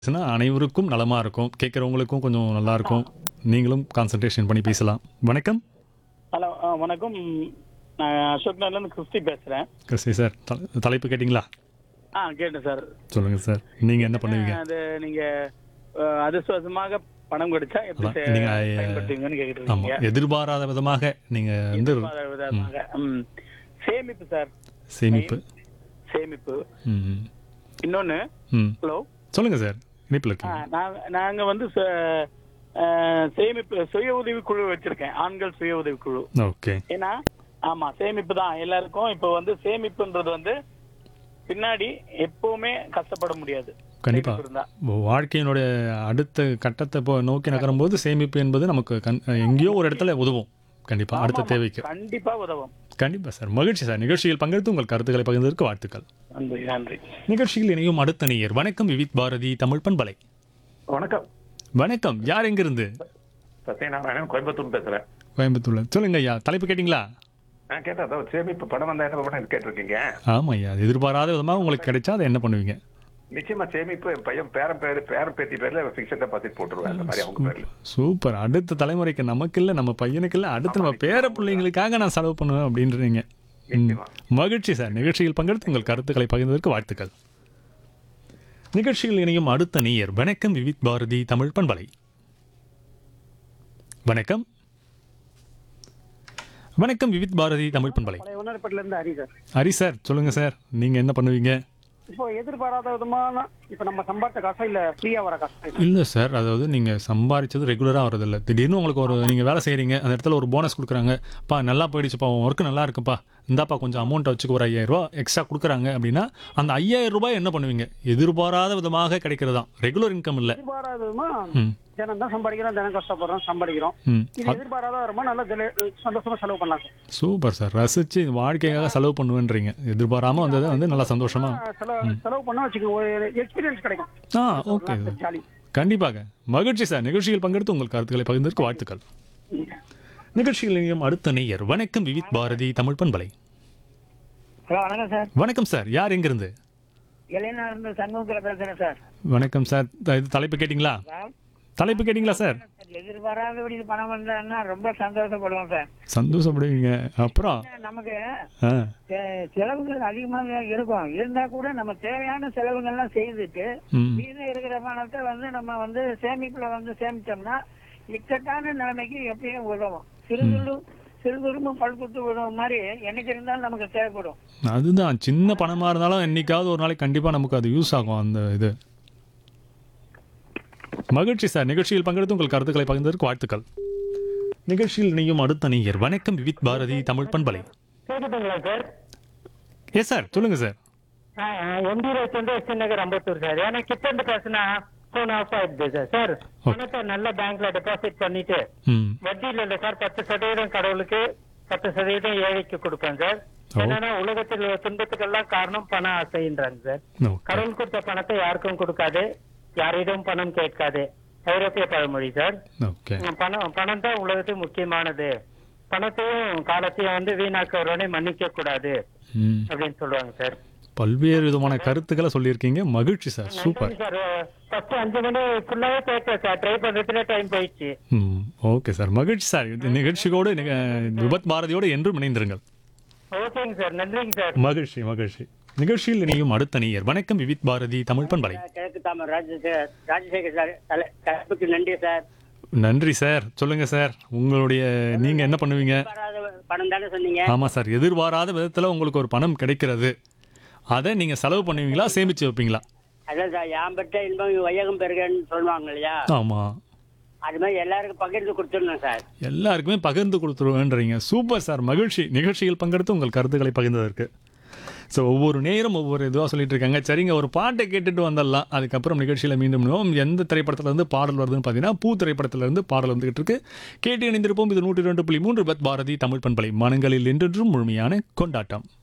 பேசுனா அனைவருக்கும் நலமா இருக்கும். கேட்கிறவங்களுக்கும் கொஞ்சம் நல்லா இருக்கும். நீங்களும் கான்சன்ட்ரேஷன் பண்ணி பேசலாம். வணக்கம். ஹலோ வணக்கம். நான் அசோக் நகர்லேருந்து கிறிஸ்டி பேசுகிறேன். கிறிஸ்டி சார், தலைப்பு கேட்டிங்களா? கேட்டேன் சார். சொல்லுங்க சார். நீங்க என்ன பண்ணுவீங்க? அது நீங்கள் அதிர்ஷ்டவசமாக பணம் கிடைச்சா எப்படி அதான், நீங்க பயன்படுத்துவீங்கன்னு கேட்டுட்டு ஆமா, இருக்கீங்க. எதிர்பாராத விதமாக நீங்க வந்து எதிர்பாராத விதமாக. சேமிப்பு சார். சேமிப்பு. சேமிப்பு. ம். இன்னொன்று. ம். ஹலோ. சொல்லுங்க சார். இணைப்பில் இருக்கீங்க. நாங்கள் வந்து சேமிப்பு சுய உதவி குழு வச்சிருக்கேன். ஆண்கள் சுய உதவி குழு. ஓகே. ஏன்னா ஆமா, சேமிப்பு தான் எல்லாருக்கும். இப்போ வந்து சேமிப்புன்றது வந்து பின்னாடி எப்பவுமே கஷ்டப்பட முடியாது. கண்டிப்பா. சேமிப்பு இருந்தா. வாழ்க்கையினுடைய அடுத்த கட்டத்தை நோக்கி நகரும்போது சேமிப்பு என்பது நமக்கு எங்கேயோ ஒரு இடத்துல உதவும். கண்டிப்பா அடுத்த ஆமாமா, தேவைக்கு. கண்டிப்பா உதவும். கண்டிப்பா சார். மகிழ்ச்சி சார். நிகழ்ச்சியில் பங்கெடுத்து உங்கள் கருத்துக்களை பகிர்ந்ததற்கு வாழ்த்துக்கள். நன்றி நன்றி. நிகழ்ச்சியில் இணையும் அடுத்த நேயர். வணக்கம் விவித் பாரதி தமிழ் பண்பலை. வணக்கம். வணக்கம். யார் எங்கிருந்து? சத்யநாராயணன், கோயம்புத்தூர் பேசுறேன். கோயம்புத்தூர்ல. சொல்லுங்க ஐயா, தலைப்பு கேட்டிங்களா? நான் கேட்டேன், அதாவது சேமிப்பு படம் வந்தா என்ன பண்ண கேட்டிருக்கீங்க. ஆமா ஐயா, அது எதிர்பாராத விதமாக உங்களுக்கு கிடைச்சா அதை என்ன பண்ணுவீங்க? நிச்சயமா சேமிப்பு என் பையன் பேரன் பேத்தி பேர்ல பிக்ஸட் டெபாசிட் போட்டுருவேன். அந்த மாதிரி அவங்க பேர்ல. சூப்பர். அடுத்த தலைமுறைக்கு நமக்கு இல்ல, நம்ம பையனுக்கு இல்ல, அடுத்து நம்ம பேர பிள்ளைங்களுக்காக நான் செலவு பண்ணுவேன் அப்படின்றீங்க. நிச்சயமா. மகிழ்ச்சி சார். நிகழ்ச்சியில் பங்கெடுத்து உங்கள் கருத்துக்களை பகிர்ந்ததற்கு வாழ்த்துக்கள். நிகழ்ச்சியில் இணையும் அடுத்த நேயர். வணக்கம் விவித் பாரதி தமிழ் பண்பலை. வணக்கம். வணக்கம் விவித் பாரதி தமிழ் பண்பலை. இருந்து ஹரி சார். ஹரி சார், சொல்லுங்க சார். நீங்க என்ன பண்ணுவீங்க? இப்போ எதிர்பாராத விதமான இப்ப நம்ம சம்பாதிச்ச காசா இல்ல ஃப்ரீயா வர காசா? இல்லை சார், அதாவது நீங்கள் சம்பாதிச்சது ரெகுலராக வரதில்லை. திடீர்னு உங்களுக்கு ஒரு நீங்கள் வேலை செய்கிறீங்க, அந்த இடத்துல ஒரு போனஸ் கொடுக்குறாங்க. பா நல்லா போயிடுச்சுப்பா, உன் ஒர்க்கு நல்லா இருக்குப்பா, இந்தாப்பா கொஞ்சம் அமௌண்ட்டை வச்சுக்க, ஒரு 5000 ரூபா எக்ஸ்ட்ரா கொடுக்குறாங்க அப்படின்னா அந்த 5000 ரூபாய் என்ன பண்ணுவீங்க? எதிர்பாராத விதமாக கிடைக்கிறது தான், ரெகுலர் இன்கம் இல்லை. எதிர்பாராத விதமா ம். தினம் தான் சம்பாதிக்கிறோம், தினம் கஷ்டப்படுறோம், சம்பாதிக்கிறோம். ம். இது எதிர்பாராத வருமா நல்லா சந்தோஷமா செலவு பண்ணலாம் சார். Super sir. ரசித்து வாழ்க்கைக்காக செலவு பண்ணுவேன்றீங்க. எதிர்பாராமல் வந்ததை வந்து நல்லா சந்தோஷமாக. செலவு பண்ணா வச்சுக்கோங்க, ஒரு எக்ஸ்பீரியன்ஸ் கிடைக்கும். ஓகே. ஜாலி. கண்டிப்பாக. மகிழ்ச்சி சார். நிகழ்ச்சியில் பங்கெடுத்து உங்கள் கருத்துக்களை பகிர்ந்ததற்கு வாழ்த்துக்கள். நிகழ்ச்சியில் இணையும் அடுத்த நேயர். வணக்கம் விவித் பாரதி தமிழ் பண்பலை. ஹலோ, வணக்கம் சார். வணக்கம் சார். யார் எங்கிருந்து? இளைஞா இருந்து சண்முகத்தில் பேசுறேன் சார். வணக்கம் சார். இது தலைப்பு கேட்டிங்களா? தலைப்பு கேட்டிங்களா சார்? எதிர்பாராதபடி பணம் வந்தா ரொம்ப சந்தோஷப்படுவோம் சார். சந்தோஷப்படுவீங்க. அப்புறம் நமக்கு ஆ, செலவுகள் அதிகமாக இருக்கும். இருந்தா கூட நம்ம தேவையான செலவுகள்லாம் செய்துட்டு ம். மீதம் இருக்கிற பணத்தை வந்து நம்ம வந்து சேமிப்புல வந்து சேமிச்சோம்னா இக்கட்டான நிலைமைக்கு எப்பயும் உதவும். சிறுகுறும்பும் பல்குத்து விடுற மாதிரி என்னைக்கு இருந்தாலும் நமக்கு தேவைப்படும். அதுதான், சின்ன பணமாக இருந்தாலும் என்னைக்காவது ஒரு நாளைக்கு கண்டிப்பாக நமக்கு அது யூஸ் ஆகும் அந்த இது. மகிழ்ச்சி சார். நிகழ்ச்சியில் பங்கெடுத்து உங்கள் கருத்துக்களை பகிர்ந்ததற்கு வாழ்த்துக்கள். நிகழ்ச்சியில் இணையும் அடுத்த நேயர். வணக்கம் விவித் பாரதி தமிழ் பண்பலை. கேட்டுங்களா சார்? எஸ் சார், சொல்லுங்க சார். எம்பி நகர் அம்பத்தூர் சார். ஏன்னா கிட்ட இருந்து பேசினா போன் ஆஃப் ஆயிடுது சார். சார் பணத்தை நல்ல பேங்க்ல டெபாசிட் பண்ணிட்டு ம். வட்டியில் இல்லை சார், 10% கடவுளுக்கு 10% ஏழைக்கு கொடுப்பேன் சார். என்னன்னா உலகத்தில் துன்பத்துக்கெல்லாம் காரணம் பண ஆசைன்றாங்க சார். ஓகே. கடவுள் கொடுத்த பணத்தை யாருக்கும் கொடுக்காது, யாரிடம் பணம் கேட்காது. ஐரோப்பிய பழமொழி சார். ஓகே. பணம் தான் உலகத்துக்கு முக்கியமானது. பணத்தையும் காலத்தையும் வந்து வீணாக்குறவனே மன்னிக்க கூடாது ம். அப்படின்னு சொல்லுவாங்க சார். பல்வேறு விதமான கருத்துக்களை சொல்லியிருக்கீங்க. மகிழ்ச்சி சார். சூப்பர். சார் ஃபர்ஸ்ட் 5 மணி ஃபுல்லாவே கேட்கல சார். ட்ரை பண்றதுல டைம் போயிடுச்சு. ம். Okay sir. மகிழ்ச்சி சார். இந்த நிகழ்ச்சியோடு விபத் பாரதியோடு என்றும் இணைந்திருங்கள். ஓகேங்க சார். நன்றிங்க சார். மகிழ்ச்சி மகிழ்ச்சி. நிகழ்ச்சியில் இணையும் அடுத்த நேயர். வணக்கம் விவித் பாரதி தமிழ் பண்பலை. கிழக்கு தாமர் ராஜசேகர் சார். தலைப்புக்கு நன்றி சார். நன்றி சார். சொல்லுங்க சார். உங்களுடைய நீங்க என்ன பண்ணுவீங்க? பணம் தானே சொன்னீங்க? ஆமா சார். எதிர்பாராத விதத்துல உங்களுக்கு ஒரு பணம் கிடைக்கிறது. அதை நீங்க செலவு பண்ணுவீங்களா, சேமிச்சு வைப்பீங்களா? அதான் சார், யாம்பட்ட இன்பம் வையகம் பெருகன்னு சொல்லுவாங்க இல்லையா? ஆமா. அது மாதிரி எல்லாருக்கும் பகிர்ந்து கொடுத்துடணும் சார். எல்லாருக்குமே பகிர்ந்து கொடுத்துருவேன்றீங்க. Super sir. மகிழ்ச்சி. நிகழ்ச்சியில் பங்கெடுத்து உங்கள் கருத்துக்களை பகிர்ந்ததற்கு. ஸோ ஒவ்வொரு நேரம் ஒவ்வொரு இதுவாக சொல்லிட்டு இருக்காங்க. சரிங்க, ஒரு பாட்டை கேட்டுட்டு வந்துடலாம். அதுக்கப்புறம் நிகழ்ச்சியில் மீண்டும் எந்த திரைப்படத்திலிருந்து பாடல் வருதுன்னு பார்த்தீங்கன்னா பூ திரைப்படத்திலிருந்து பாடல் வந்துகிட்டு இருக்கு. கேட்டு இணைந்திருப்போம். இது 102.3 பாரதி தமிழ் பண்பலை. மனங்களில் என்றென்றும் முழுமையான கொண்டாட்டம்.